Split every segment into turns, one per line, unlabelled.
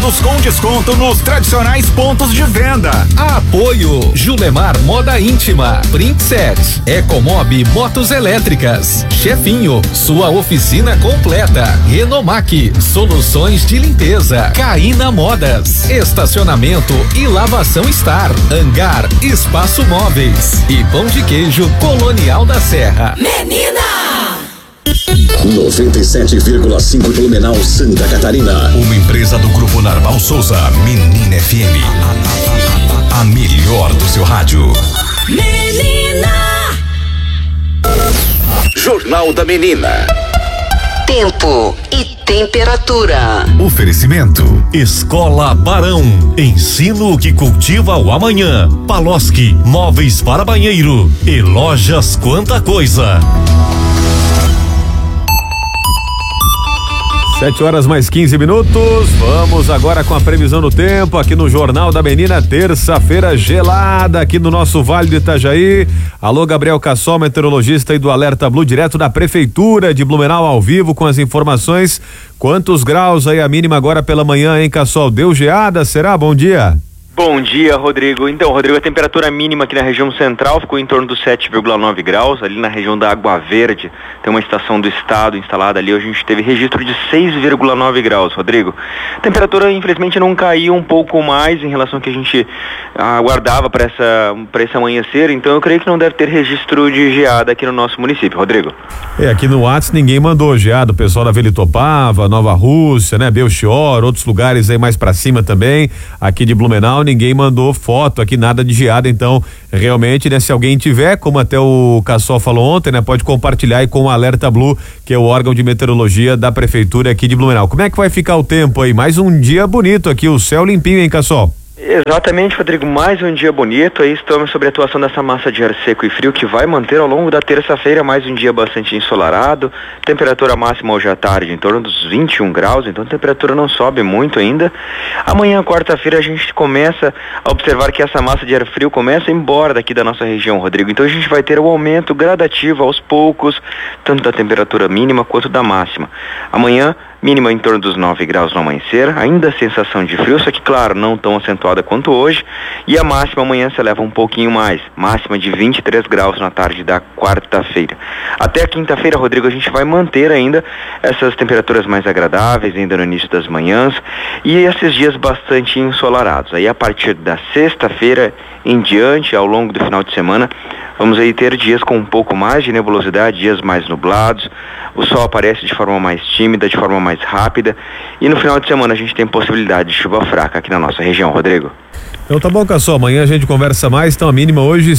produtos com desconto nos tradicionais pontos de venda.
Apoio Julemar Moda Íntima, Princess, Ecomob Motos Elétricas, Chefinho, sua oficina completa, Renomac, soluções de limpeza, Caína Modas, estacionamento e lavação Star, Hangar, Espaço Móveis e Pão de Queijo Colonial da Serra.
Menina!
97,5 Blumenau, Santa Catarina.
Uma empresa do Grupo Narval Souza, Menina FM. A melhor do seu rádio.
Menina!
Jornal da Menina.
Tempo e temperatura.
Oferecimento Escola Barão. Ensino que cultiva o amanhã. Paloski, móveis para banheiro e lojas Quanta Coisa.
7h mais 15. Vamos agora com a previsão do tempo aqui no Jornal da Menina. Terça-feira gelada aqui no nosso Vale do Itajaí. Alô, Gabriel Cassol, meteorologista aí do Alerta Blue, direto da Prefeitura de Blumenau, ao vivo com as informações. Quantos graus aí a mínima agora pela manhã, hein, Cassol? Deu geada, será? Bom dia.
Bom dia, Rodrigo. Então, Rodrigo, a temperatura mínima aqui na região central ficou em torno dos 7,9 graus. Ali na região da Água Verde, tem uma estação do estado instalada ali. Hoje a gente teve registro de 6,9 graus, Rodrigo. A temperatura, infelizmente, não caiu um pouco mais em relação ao que a gente aguardava para esse amanhecer. Então, eu creio que não deve ter registro de geada aqui no nosso município, Rodrigo.
Aqui no WhatsApp ninguém mandou geada. O pessoal da Vila Itopava, Nova Rússia, né? Belchior, outros lugares aí mais para cima também. Aqui de Blumenau, ninguém mandou foto aqui, nada de geada. Então, realmente, né, se alguém tiver, como até o Cassol falou ontem, né, pode compartilhar aí com o Alerta Blue, que é o órgão de meteorologia da Prefeitura aqui de Blumenau. Como é que vai ficar o tempo aí? Mais um dia bonito aqui, o céu limpinho, hein, Cassol?
Exatamente, Rodrigo, mais um dia bonito. Aí estamos sobre a atuação dessa massa de ar seco e frio que vai manter ao longo da terça-feira mais um dia bastante ensolarado. Temperatura máxima hoje à tarde em torno dos 21 graus, então a temperatura não sobe muito ainda. Amanhã, quarta-feira, a gente começa a observar que essa massa de ar frio começa a ir embora daqui da nossa região, Rodrigo. Então a gente vai ter um aumento gradativo aos poucos, tanto da temperatura mínima quanto da máxima. Amanhã, mínima em torno dos 9 graus no amanhecer, ainda a sensação de frio, só que claro, não tão acentuada quanto hoje, e a máxima amanhã se eleva um pouquinho mais, máxima de 23 graus na tarde da quarta-feira. Até a quinta-feira, Rodrigo, a gente vai manter ainda essas temperaturas mais agradáveis, ainda no início das manhãs, e esses dias bastante ensolarados. Aí a partir da sexta-feira em diante, ao longo do final de semana, vamos aí ter dias com um pouco mais de nebulosidade, dias mais nublados, o sol aparece de forma mais tímida, de forma mais rápida, e no final de semana a gente tem possibilidade de chuva fraca aqui na nossa região, Rodrigo.
Então tá bom, Cassol, amanhã a gente conversa mais. Então a mínima hoje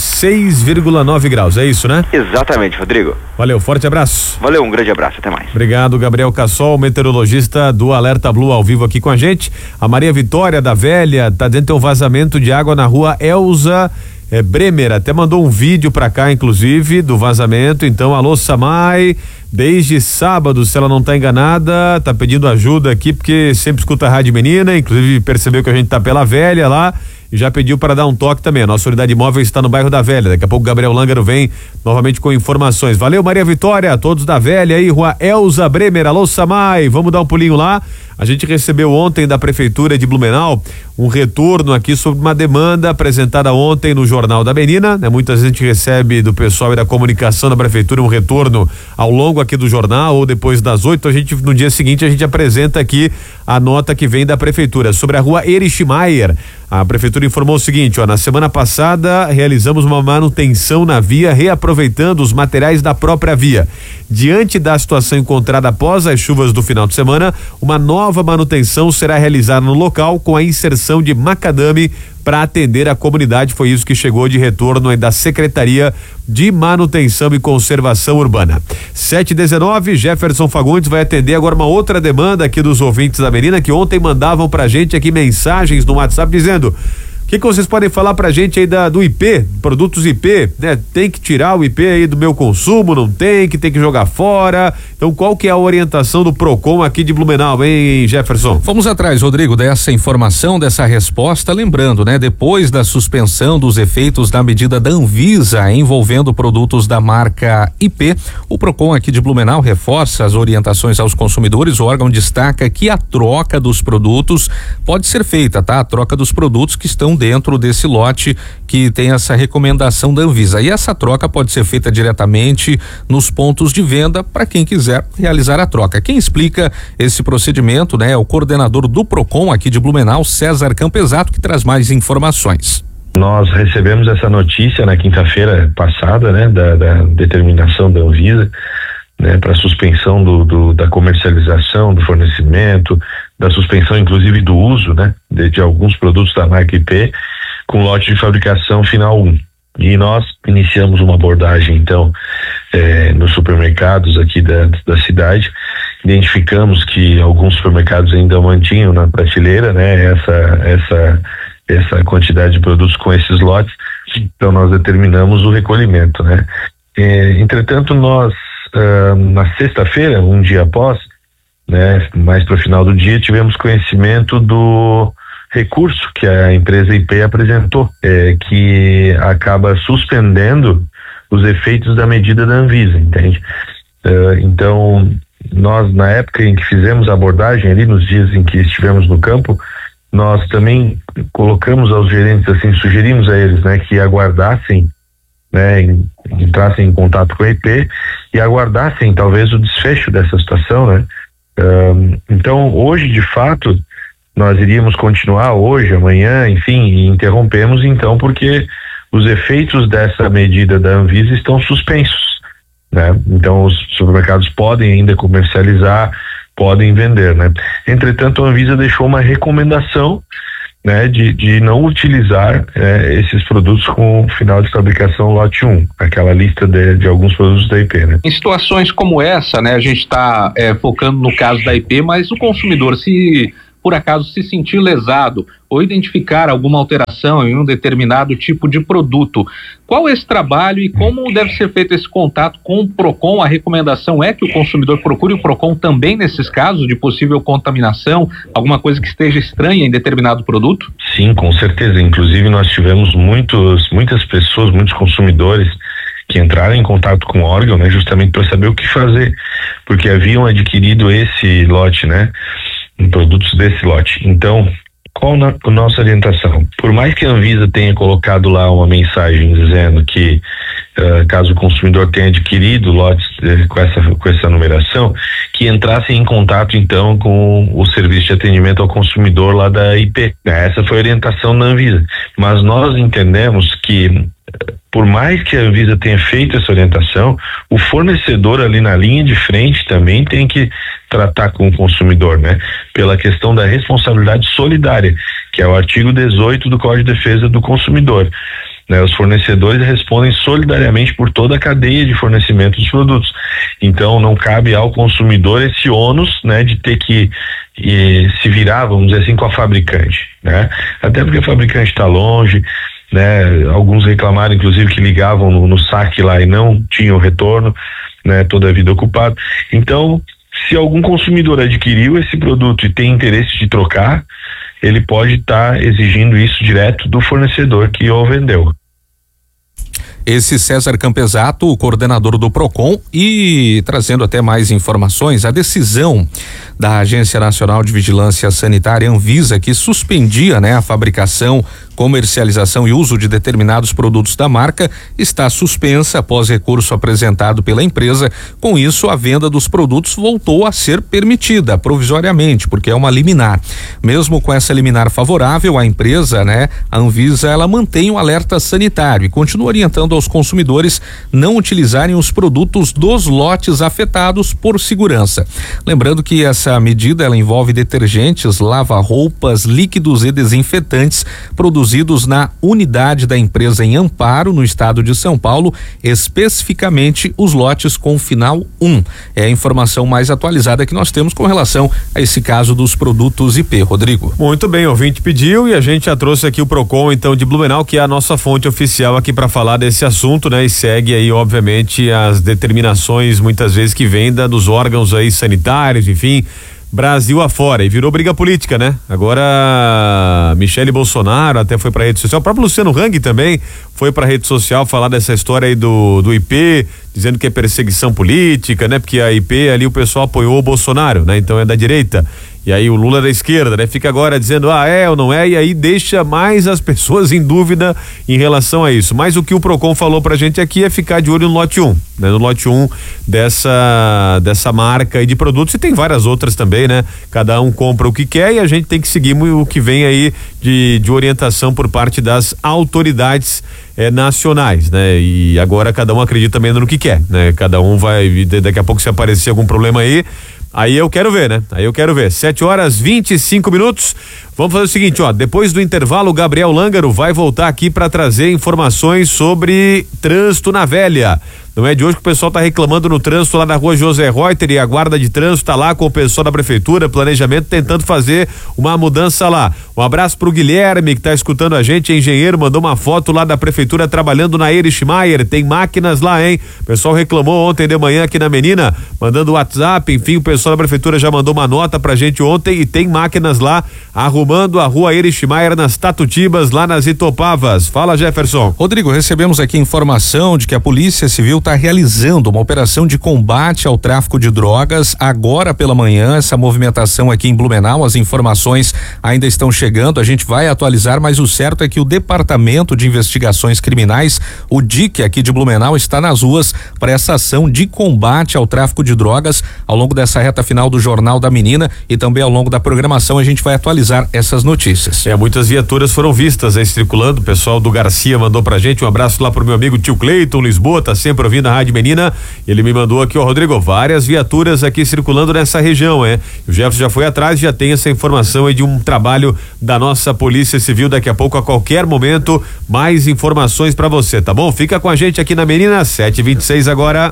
6,9 graus, é isso, né?
Exatamente, Rodrigo.
Valeu, forte abraço.
Valeu, um grande abraço, até mais.
Obrigado, Gabriel Cassol, meteorologista do Alerta Blue, ao vivo aqui com a gente. A Maria Vitória da Velha tá dentro de um vazamento de água na rua Elza Bremer, até mandou um vídeo pra cá, inclusive, do vazamento. Então, alô, Samai, desde sábado, se ela não tá enganada, tá pedindo ajuda aqui, porque sempre escuta a Rádio Menina, inclusive percebeu que a gente tá pela Velha lá, e já pediu para dar um toque também. A nossa unidade móvel está no bairro da Velha. Daqui a pouco o Gabriel Lângaro vem novamente com informações. Valeu, Maria Vitória, todos da Velha aí, rua Elza Bremer, alô, Samai, vamos dar um pulinho lá. A gente recebeu ontem da Prefeitura de Blumenau um retorno aqui sobre uma demanda apresentada ontem no Jornal da Menina, né? Muitas vezes a gente recebe do pessoal e da comunicação da Prefeitura um retorno ao longo aqui do jornal ou depois das 8, no dia seguinte a gente apresenta aqui a nota que vem da Prefeitura sobre a rua Erich Maier. A Prefeitura informou o seguinte, na semana passada realizamos uma manutenção na via, reaproveitando os materiais da própria via. Diante da situação encontrada após as chuvas do final de semana, uma nova manutenção será realizada no local com a inserção de macadame para atender a comunidade. Foi isso que chegou de retorno aí da Secretaria de Manutenção e Conservação Urbana. 7h19, Jefferson Fagundes vai atender agora uma outra demanda aqui dos ouvintes da Menina, que ontem mandavam pra gente aqui mensagens no WhatsApp dizendo: que vocês podem falar pra gente aí do IP, produtos IP, né? Tem que tirar o IP aí do meu consumo, não tem que jogar fora. Então, qual que é a orientação do Procon aqui de Blumenau, hein, Jefferson?
Vamos atrás, Rodrigo, dessa informação, dessa resposta, lembrando, né? Depois da suspensão dos efeitos da medida da Anvisa envolvendo produtos da marca IP, o Procon aqui de Blumenau reforça as orientações aos consumidores. O órgão destaca que a troca dos produtos pode ser feita, tá? A troca dos produtos que estão dentro desse lote que tem essa recomendação da Anvisa. E essa troca pode ser feita diretamente nos pontos de venda para quem quiser realizar a troca. Quem explica esse procedimento, né, é o coordenador do Procon aqui de Blumenau, César Campesato, que traz mais informações.
Nós recebemos essa notícia na quinta-feira passada, né, da determinação da Anvisa, né, para suspensão da comercialização, do fornecimento, da suspensão inclusive do uso, né, de alguns produtos da marca IP com lote de fabricação final 1. E nós iniciamos uma abordagem, então, nos supermercados aqui da cidade. Identificamos que alguns supermercados ainda mantinham na prateleira, né, essa quantidade de produtos com esses lotes. Então, nós determinamos o recolhimento, né. Entretanto, nós, na sexta-feira, um dia após, né, mais para o final do dia, tivemos conhecimento do recurso que a empresa IP apresentou, que acaba suspendendo os efeitos da medida da Anvisa, entende? Então, nós, na época em que fizemos a abordagem ali, nos dias em que estivemos no campo, nós também colocamos aos gerentes, assim, sugerimos a eles, né, que aguardassem, né, entrassem em contato com a IP e aguardassem talvez o desfecho dessa situação, né? Então, hoje, de fato, nós iríamos continuar hoje, amanhã, enfim, e interrompemos então porque os efeitos dessa medida da Anvisa estão suspensos, né? Então os supermercados podem ainda comercializar, podem vender, né? Entretanto, a Anvisa deixou uma recomendação, né, de não utilizar esses produtos com final de fabricação lote 1, aquela lista de alguns produtos da IP, né?
Em situações como essa, né, a gente está focando no caso da IP, mas o consumidor, se por acaso se sentir lesado ou identificar alguma alteração em um determinado tipo de produto, qual é esse trabalho e como deve ser feito esse contato com o Procon? A recomendação é que o consumidor procure o Procon também nesses casos de possível contaminação, alguma coisa que esteja estranha em determinado produto?
Sim, com certeza. Inclusive nós tivemos muitas pessoas, muitos consumidores que entraram em contato com o órgão, né, justamente para saber o que fazer, porque haviam adquirido esse lote, né, em produtos desse lote. Então, qual a nossa orientação? Por mais que a Anvisa tenha colocado lá uma mensagem dizendo que caso o consumidor tenha adquirido lotes com essa numeração, que entrassem em contato então com o serviço de atendimento ao consumidor lá da IP. Essa foi a orientação da Anvisa. Mas nós entendemos que por mais que a Anvisa tenha feito essa orientação, o fornecedor ali na linha de frente também tem que tratar com o consumidor, né? Pela questão da responsabilidade solidária, que é o artigo 18 do Código de Defesa do Consumidor. Né? Os fornecedores respondem solidariamente por toda a cadeia de fornecimento dos produtos. Então, não cabe ao consumidor esse ônus, né, de ter que se virar, vamos dizer assim, com a fabricante, né? Até porque a fabricante está longe, né? Alguns reclamaram, inclusive, que ligavam no saque lá e não tinham retorno, né? Toda a vida ocupada. Então, se algum consumidor adquiriu esse produto e tem interesse de trocar, ele pode estar exigindo isso direto do fornecedor que o vendeu.
Esse César Campesato, o coordenador do Procon, e trazendo até mais informações, a decisão da Agência Nacional de Vigilância Sanitária, Anvisa, que suspendia, né, a fabricação, comercialização e uso de determinados produtos da marca, está suspensa após recurso apresentado pela empresa. Com isso, a venda dos produtos voltou a ser permitida provisoriamente, porque é uma liminar. Mesmo com essa liminar favorável, a empresa, né, a Anvisa, ela mantém um alerta sanitário e continua orientando aos consumidores não utilizarem os produtos dos lotes afetados por segurança. Lembrando que essa medida ela envolve detergentes, lava-roupas, líquidos e desinfetantes produzidos na unidade da empresa em Amparo, no estado de São Paulo, especificamente os lotes com final 1. É a informação mais atualizada que nós temos com relação a esse caso dos produtos IP, Rodrigo.
Muito bem, o ouvinte pediu e a gente já trouxe aqui o Procon, então, de Blumenau, que é a nossa fonte oficial aqui para falar desse assunto, né? E segue aí, obviamente, as determinações, muitas vezes, que vêm dos órgãos aí sanitários, enfim, Brasil afora, e virou briga política, né? Agora, Michele Bolsonaro até foi pra rede social, o próprio Luciano Hang também foi pra rede social falar dessa história aí do IP, dizendo que é perseguição política, né? Porque a IP ali o pessoal apoiou o Bolsonaro, né? Então é da direita. E aí o Lula da esquerda, né? Fica agora dizendo, é ou não é, e aí deixa mais as pessoas em dúvida em relação a isso. Mas o que o Procon falou pra gente aqui é ficar de olho no lote 1, né? No lote 1 dessa marca aí de produtos, e tem várias outras também, né? Cada um compra o que quer e a gente tem que seguir o que vem aí de orientação por parte das autoridades nacionais, né? E agora cada um acredita mesmo no que quer, né? Cada um vai, daqui a pouco se aparecer algum problema aí eu quero ver, né? 7h25. Vamos fazer o seguinte, depois do intervalo, o Gabriel Lângaro vai voltar aqui para trazer informações sobre trânsito na Velha. Não é de hoje que o pessoal tá reclamando no trânsito lá na rua José Reuter, e a guarda de trânsito tá lá com o pessoal da prefeitura, planejamento, tentando fazer uma mudança lá. Um abraço pro Guilherme, que tá escutando a gente, é engenheiro, mandou uma foto lá da prefeitura trabalhando na Erich Maier, tem máquinas lá, hein? O pessoal reclamou ontem de manhã aqui na Menina, mandando WhatsApp, enfim, o pessoal da prefeitura já mandou uma nota pra gente ontem, e tem máquinas lá arrumando a rua Erich Maier nas Tatutibas, lá nas Itopavas. Fala, Jefferson.
Rodrigo, recebemos aqui informação de que a Polícia Civil está realizando uma operação de combate ao tráfico de drogas agora pela manhã. Essa movimentação aqui em Blumenau, as informações ainda estão chegando, a gente vai atualizar, mas o certo é que o Departamento de Investigações Criminais, o DIC aqui de Blumenau, está nas ruas para essa ação de combate ao tráfico de drogas ao longo dessa reta final do Jornal da Menina, e também ao longo da programação a gente vai atualizar essas notícias.
Muitas viaturas foram vistas aí circulando, o pessoal do Garcia mandou pra gente, um abraço lá pro meu amigo tio Cleiton Lisboa, tá sempre ouvindo a Rádio Menina, ele me mandou aqui, Rodrigo, várias viaturas aqui circulando nessa região, o Jefferson já foi atrás, já tem essa informação aí de um trabalho da nossa Polícia Civil, daqui a pouco, a qualquer momento, mais informações pra você, tá bom? Fica com a gente aqui na Menina, 7h26 agora.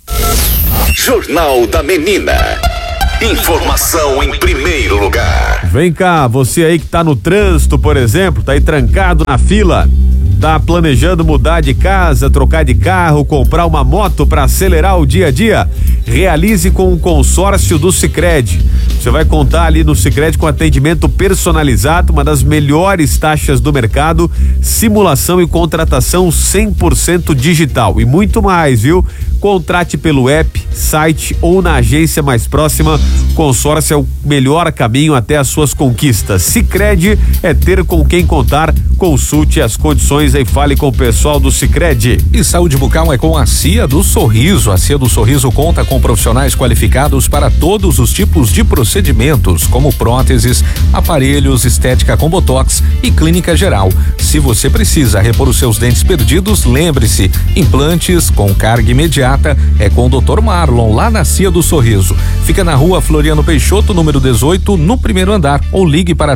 Jornal da Menina. Informação em primeiro lugar.
Vem cá, você aí que tá no trânsito, por exemplo, tá aí trancado na fila, tá planejando mudar de casa, trocar de carro, comprar uma moto para acelerar o dia a dia? Realize com o consórcio do Sicredi. Você vai contar ali no Sicredi com atendimento personalizado, uma das melhores taxas do mercado, simulação e contratação 100% digital e muito mais, viu? Contrate pelo app, site ou na agência mais próxima. Consórcio é o melhor caminho até as suas conquistas. Sicredi é ter com quem contar. Consulte as condições e fale com o pessoal do Sicredi.
E saúde bucal é com a Cia do Sorriso. A Cia do Sorriso conta com profissionais qualificados para todos os tipos de procedimentos, como próteses, aparelhos, estética com botox e clínica geral. Se você precisa repor os seus dentes perdidos, lembre-se, implantes com carga imediata é com o Dr. Marlon, lá na Cia do Sorriso. Fica na rua Floriano Peixoto, número 18, no primeiro andar, ou ligue para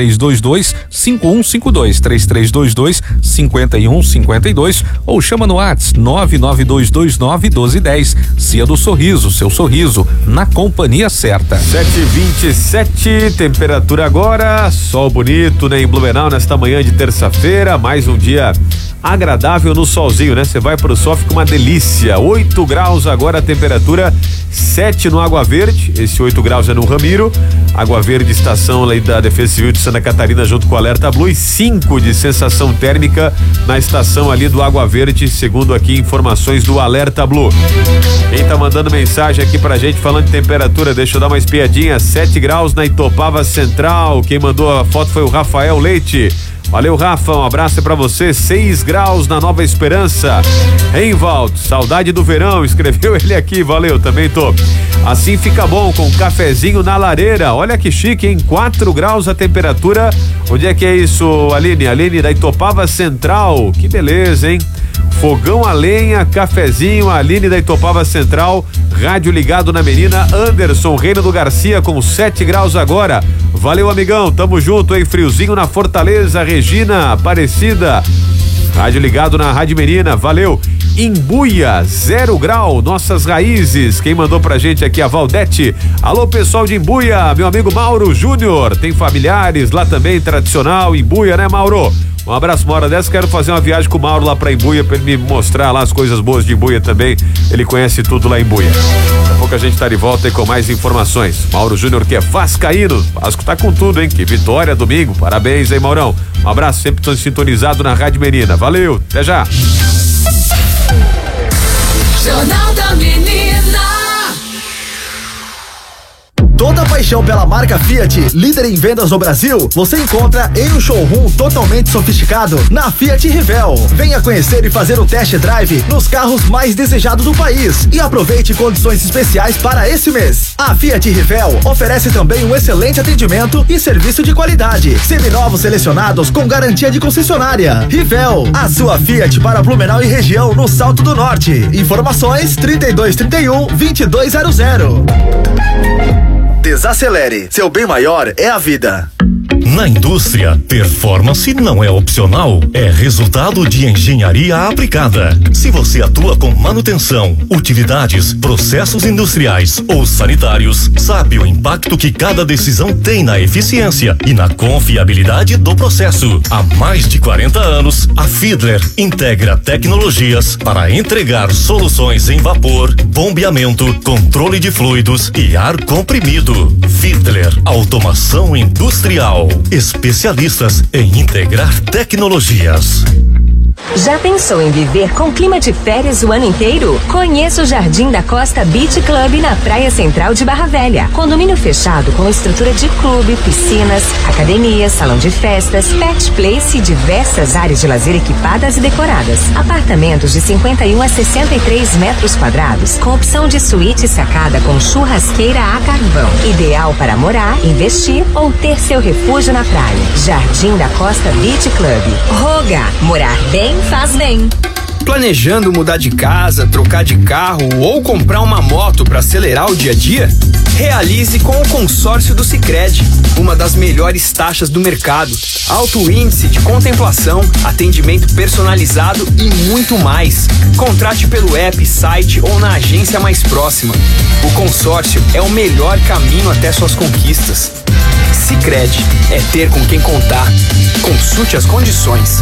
3322-5152, 3322-5152, ou chama no WhatsApp 992291210. Cia do Sorriso, seu sorriso na companhia certa.
7h27, temperatura agora, sol bonito, né, em Blumenau nesta manhã de terça-feira, mais um dia agradável no solzinho, né? Você vai pro sol, fica uma delícia. 8 graus agora a temperatura, 7 no Água Verde, esse 8 graus é no Ramiro, Água Verde, estação ali da Defesa Civil de Santa Catarina junto com o Alerta Blue, e 5 de sensação térmica na estação ali do Água Verde, segundo aqui informações do Alerta Blue. Quem tá mandando mensagem aqui pra gente falando de temperatura, deixa eu dar uma espiadinha, 7 graus na Itopava Central, quem mandou a foto foi o Rafael Leite. Valeu, Rafa, um abraço pra você. 6 graus na Nova Esperança. Reinvaldo, saudade do verão, escreveu ele aqui, valeu, também tô. Assim fica bom com um cafezinho na lareira. Olha que chique, hein? 4 graus a temperatura. Onde é que é isso, Aline? Aline da Itopava Central. Que beleza, hein? Fogão a lenha, cafezinho, Aline da Itopava Central, rádio ligado na menina. Anderson Reino do Garcia com 7 graus agora. Valeu, amigão, tamo junto, hein? Friozinho na Fortaleza, Regina Aparecida, rádio ligado na Rádio Menina, valeu. Imbuia, 0 grau, nossas raízes. Quem mandou pra gente aqui, a Valdete. Alô, pessoal de Imbuia, meu amigo Mauro Júnior, tem familiares lá também, tradicional, Imbuia, né, Mauro? Um abraço, uma hora dessa, quero fazer uma viagem com o Mauro lá pra Imbuia, pra ele me mostrar lá as coisas boas de Imbuia também, ele conhece tudo lá em Imbuia. Daqui a pouco a gente tá de volta aí com mais informações. Mauro Júnior, que é vascaíno, Vasco tá com tudo, hein? Que vitória domingo, parabéns aí, Maurão. Um abraço, sempre tô sintonizado na Rádio Menina, valeu, até já.
Jornal da Menina.
Toda a paixão pela marca Fiat, líder em vendas no Brasil, você encontra em um showroom totalmente sofisticado na Fiat Rivel. Venha conhecer e fazer o test drive nos carros mais desejados do país e aproveite condições especiais para esse mês. A Fiat Rivel oferece também um excelente atendimento e serviço de qualidade. Seminovos selecionados com garantia de concessionária. Rivel, a sua Fiat para Blumenau e região no Salto do Norte. Informações 3231-2200. Desacelere, seu bem maior é a vida.
Na indústria, performance não é opcional, é resultado de engenharia aplicada. Se você atua com manutenção, utilidades, processos industriais ou sanitários, sabe o impacto que cada decisão tem na eficiência e na confiabilidade do processo. Há mais de 40 anos, a Fiedler integra tecnologias para entregar soluções em vapor, bombeamento, controle de fluidos e ar comprimido. Fiedler, automação industrial. Especialistas em integrar tecnologias.
Já pensou em viver com clima de férias o ano inteiro? Conheça o Jardim da Costa Beach Club na Praia Central de Barra Velha. Condomínio fechado com estrutura de clube, piscinas, academia, salão de festas, pet place e diversas áreas de lazer equipadas e decoradas. Apartamentos de 51 a 63 metros quadrados, com opção de suíte e sacada com churrasqueira a carvão. Ideal para morar, investir ou ter seu refúgio na praia. Jardim da Costa Beach Club. Roga, morar bem faz bem.
Planejando mudar de casa, trocar de carro ou comprar uma moto para acelerar o dia a dia? Realize com o consórcio do Sicredi, uma das melhores taxas do mercado, alto índice de contemplação, atendimento personalizado e muito mais. Contrate pelo app, site ou na agência mais próxima. O consórcio é o melhor caminho até suas conquistas. Sicredi é ter com quem contar. Consulte as condições.